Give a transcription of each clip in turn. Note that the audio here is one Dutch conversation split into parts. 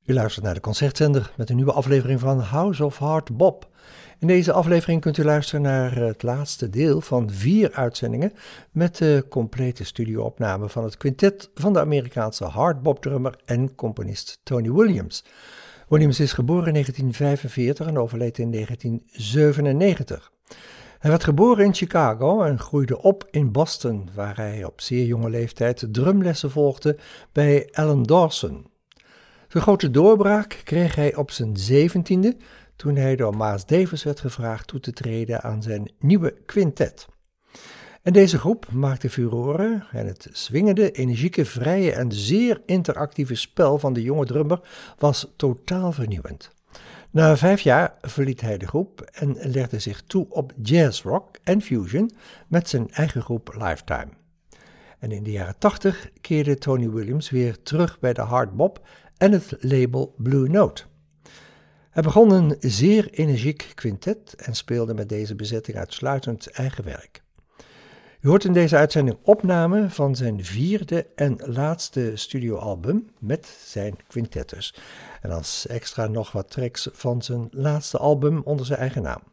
U luistert naar de Concertzender met een nieuwe aflevering van House of Hard Bop. In deze aflevering kunt u luisteren naar het laatste deel van 4 uitzendingen met de complete studioopname van het quintet van de Amerikaanse hardbop-drummer en componist Tony Williams. Williams is geboren in 1945 en overleed in 1997. Hij werd geboren in Chicago en groeide op in Boston, waar hij op zeer jonge leeftijd drumlessen volgde bij Alan Dawson. Zijn grote doorbraak kreeg hij op zijn 17e, toen hij door Miles Davis werd gevraagd toe te treden aan zijn nieuwe quintet. En deze groep maakte furoren en het swingende, energieke, vrije en zeer interactieve spel van de jonge drummer was totaal vernieuwend. Na 5 jaar verliet hij de groep en legde zich toe op jazzrock en fusion met zijn eigen groep Lifetime. En in de jaren 80 keerde Tony Williams weer terug bij de hardbop en het label Blue Note. Hij begon een zeer energiek quintet en speelde met deze bezetting uitsluitend eigen werk. U hoort in deze uitzending opname van zijn 4e en laatste studioalbum met zijn quintet dus. En als extra nog wat tracks van zijn laatste album onder zijn eigen naam.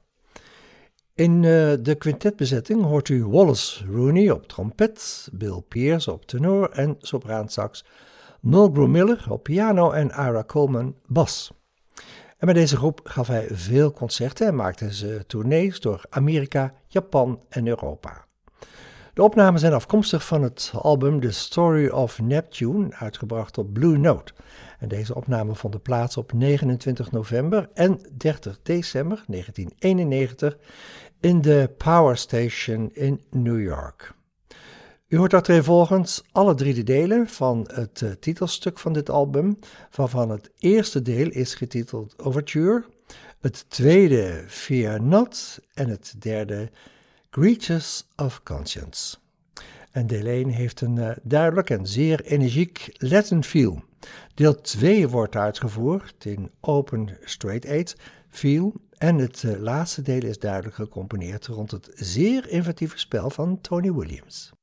In de quintetbezetting hoort u Wallace Rooney op trompet, Bill Pierce op tenor en sopraansax, Mulgrew Miller op piano en Ira Coleman bas. En met deze groep gaf hij veel concerten en maakte ze tournees door Amerika, Japan en Europa. De opnamen zijn afkomstig van het album The Story of Neptune, uitgebracht op Blue Note. En deze opnamen vonden plaats op 29 november en 30 december 1991 in de Power Station in New York. U hoort achtereenvolgens alle 3 de delen van het titelstuk van dit album, waarvan het eerste deel is getiteld Overture, het tweede Fear Not en het derde Creatures of Conscience. En deel 1 heeft een duidelijk en zeer energiek Latin feel. Deel 2 wordt uitgevoerd in open straight-eight feel en het laatste deel is duidelijk gecomponeerd rond het zeer inventieve spel van Tony Williams.